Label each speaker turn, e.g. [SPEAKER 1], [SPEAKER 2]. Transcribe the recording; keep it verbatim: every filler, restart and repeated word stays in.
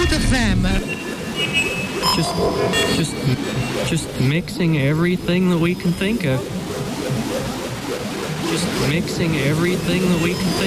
[SPEAKER 1] Root F M.
[SPEAKER 2] Just, just, just mixing everything that we can think of. Just mixing everything that we can think